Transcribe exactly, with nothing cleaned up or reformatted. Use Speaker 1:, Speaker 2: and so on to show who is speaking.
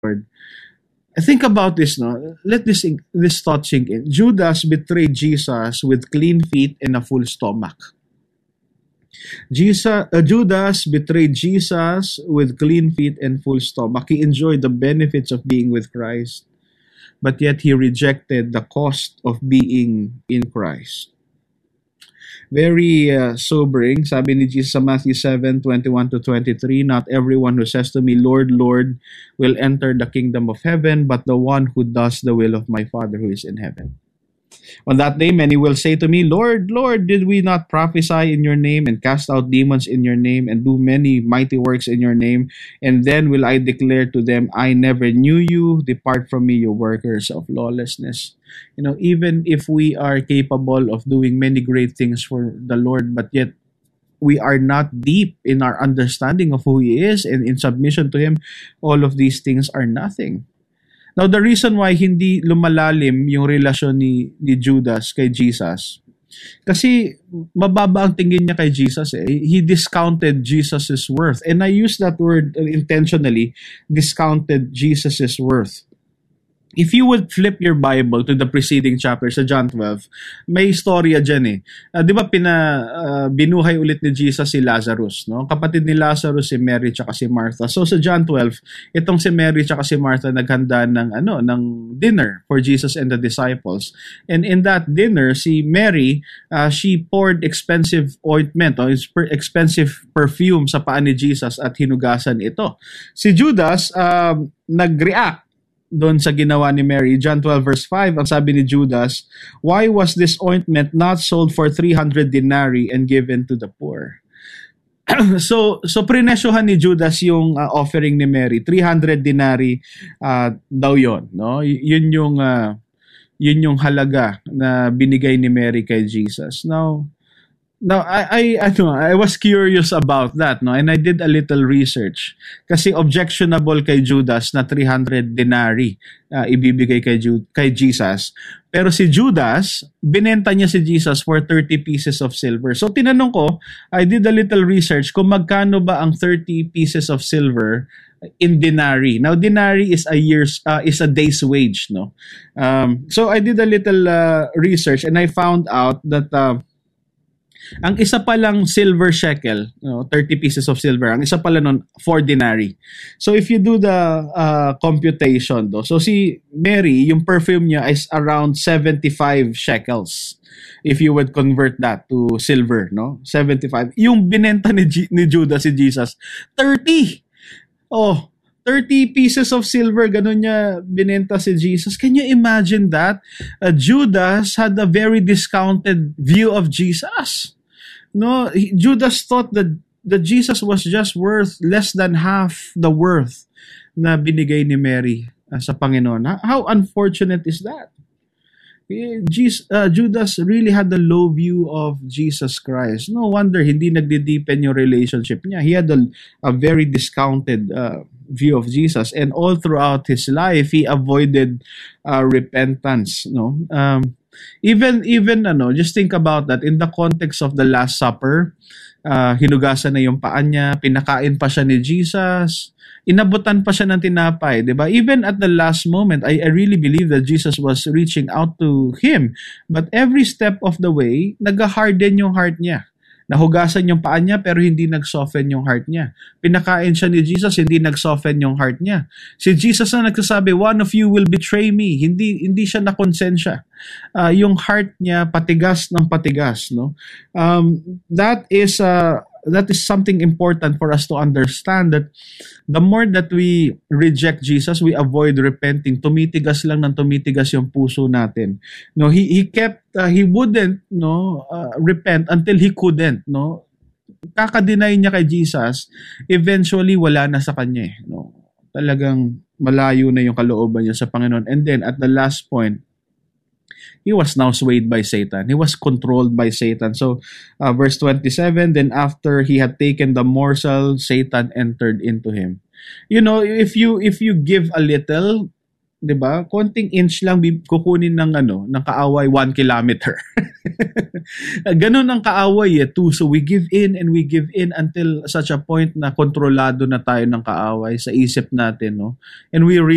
Speaker 1: Lord. Think about this, no? Let this this thought sink in. Judas betrayed Jesus with clean feet and a full stomach. Jesus, uh, Judas betrayed Jesus with clean feet and full stomach. He enjoyed the benefits of being with Christ, but yet he rejected the cost of being in Christ. Very uh, sobering. Sabi ni Jesus sa Matthew seven, twenty-one to twenty-three, "Not everyone who says to me, Lord, Lord, will enter the kingdom of heaven, but the one who does the will of my Father who is in heaven. On that day, many will say to me, Lord, Lord, did we not prophesy in your name and cast out demons in your name and do many mighty works in your name? And then will I declare to them, I never knew you. Depart from me, you workers of lawlessness." You know, even if we are capable of doing many great things for the Lord, but yet we are not deep in our understanding of who He is and in submission to Him, all of these things are nothing. Now, the reason why hindi lumalalim yung relasyon ni, ni Judas kay Jesus, kasi mababa ang tingin niya kay Jesus. Eh. He discounted Jesus' worth. And I use that word intentionally, discounted Jesus' worth. If you would flip your Bible to the preceding chapter sa John twelve, may istorya dyan eh. Uh, di ba pina, uh, binuhay ulit ni Jesus si Lazarus, no? Kapatid ni Lazarus si Mary tsaka si Martha. So sa John twelve, itong si Mary tsaka si Martha naghanda ng ano, ng dinner for Jesus and the disciples. And in that dinner, si Mary, uh, she poured expensive ointment, o oh, expensive perfume sa paa ni Jesus at hinugasan ito. Si Judas, um, nag-react doon sa ginawa ni Mary. John twelve verse five, ang sabi ni Judas, "Why was this ointment not sold for three hundred denarii and given to the poor?" so so prinesyohan ni Judas yung uh, offering ni Mary. three hundred denarii uh, daw yon, no? Y- yun yung uh, yun yung halaga na binigay ni Mary kay Jesus. Now, Now, I, I, ano, I was curious about that, no? And I did a little research. Kasi objectionable kay Judas na three hundred denarii uh, ibibigay kay, Ju- kay Jesus. Pero si Judas, binenta niya si Jesus for thirty pieces of silver. So tinanong ko, I did a little research kung magkano ba ang thirty pieces of silver in denarii. Now, denarii is a year's, uh, is a day's wage, no? Um, so I did a little uh, research and I found out that uh, ang isa pa lang silver shekel, you know, thirty pieces of silver, ang isa pala nun, four denarii. So if you do the uh, computation, do, so si Mary, yung perfume niya is around seventy-five shekels. If you would convert that to silver, no? seventy-five. Yung binenta ni, G- ni Judas si Jesus, thirty! Oh, thirty pieces of silver, ganun niya binenta si Jesus. Can you imagine that? Uh, Judas had a very discounted view of Jesus. No, he, Judas thought that, that Jesus was just worth less than half the worth na binigay ni Mary uh, sa Panginoon. How unfortunate is that? Jesus, uh, Judas really had a low view of Jesus Christ. No wonder hindi nagde-deepen yung relationship niya. He had a, a very discounted uh, view of Jesus, and all throughout his life he avoided uh, repentance. No, um, even even ano, just think about that in the context of the Last Supper. Uh, hinugasan na yung paa niya, pinakain pa siya ni Jesus, inabutan pa siya ng tinapay, di ba? Even at the last moment, I, I really believe that Jesus was reaching out to him. But every step of the way, nag-harden yung heart niya. Nahugasan yung paa niya pero hindi nag-soften yung heart niya. Pinakain siya ni Jesus, hindi nag-soften yung heart niya. Si Jesus na nagsasabi, one of you will betray me. Hindi hindi siya nakonsensya. Uh, yung heart niya patigas ng patigas, no? Um, that is uh, that is something important for us to understand, that the more that we reject Jesus, we avoid repenting. Tumitigas lang ng tumitigas yung puso natin. No, he he kept uh, he wouldn't no uh, repent until he couldn't, no. Kaka-deny niya kay Jesus, eventually wala na sa kanya, eh, no. Talagang malayo na yung kalooban niya sa Panginoon. And then at the last point, he was now swayed by Satan. He was controlled by Satan. So, uh, verse twenty-seven, then after he had taken the morsel, Satan entered into him. You know, if you if you give a little, 'di ba? Konting inch lang kukunin ng ano, ng kaaway one kilometer. Ganun ang kaaway eh, too. So we give in and we give in until such a point na kontrolado na tayo ng kaaway sa isip natin, no? And we